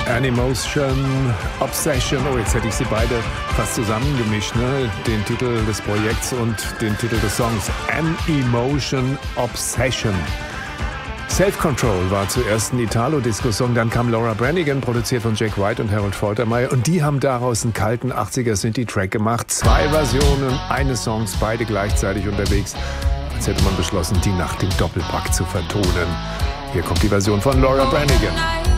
Animotion, Obsession, oh, jetzt hätte ich sie beide fast zusammengemischt, ne? Den Titel des Projekts und den Titel des Songs. Animotion, Obsession. Self-Control war zuerst ein Italo-Disco-Song, dann kam Laura Branigan, produziert von Jack White und Harold Faltermeyer, und die haben daraus einen kalten 80er-Synthie-Track gemacht. 2 Versionen eines Songs, beide gleichzeitig unterwegs. Als hätte man beschlossen, die Nacht im Doppelpack zu vertonen. Hier kommt die Version von Laura Branigan.